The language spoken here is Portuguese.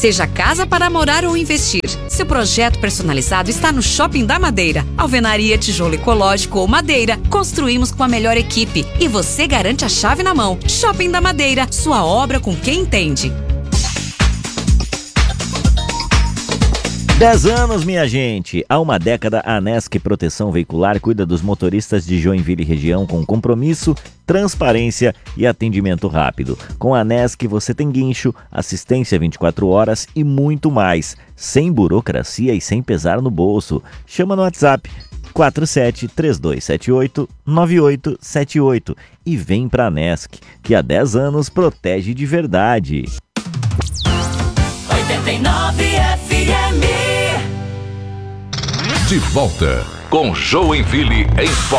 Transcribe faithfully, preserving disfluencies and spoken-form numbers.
Seja casa para morar ou investir, seu projeto personalizado está no Shopping da Madeira. Alvenaria, tijolo ecológico ou madeira, construímos com a melhor equipe e você garante a chave na mão. Shopping da Madeira, sua obra com quem entende. dez anos, minha gente! Há uma década, a Anesc Proteção Veicular cuida dos motoristas de Joinville e região com compromisso, transparência e atendimento rápido. Com a Anesc você tem guincho, assistência vinte e quatro horas e muito mais, sem burocracia e sem pesar no bolso. Chama no WhatsApp quatro sete três dois sete oito nove oito sete oito e vem pra Anesc, que há dez anos protege de verdade. oitenta e nove F M. De volta com Joinville em Foco.